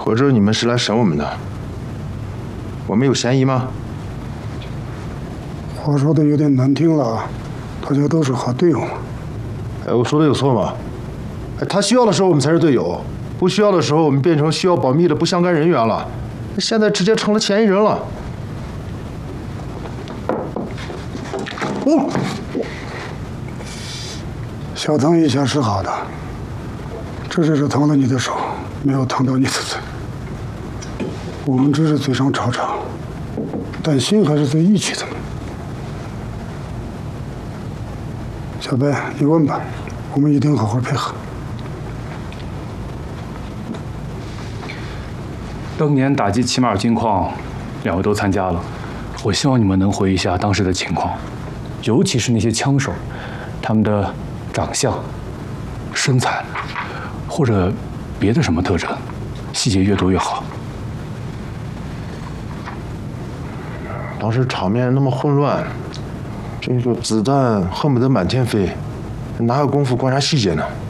或者你们是来审我们的？我们有嫌疑吗？ 话说的有点难听了，大家都是好队友嘛。 哎，我说的有错吗？哎，他需要的时候我们才是队友，不需要的时候我们变成需要保密的不相干人员了。现在直接成了嫌疑人了。 哦，小烫一下是好的，这只是烫了你的手，没有烫到你的嘴。我们只是嘴上吵吵，但心还是在一起的。小白，你问吧，我们一定好好配合。 当年打击齐马尔金矿，两位都参加了。我希望你们能回忆一下当时的情况，尤其是那些枪手，他们的长相、身材，或者别的什么特征，细节越多越好。 当时场面那么混乱，这个子弹恨不得满天飞，哪有功夫观察细节呢？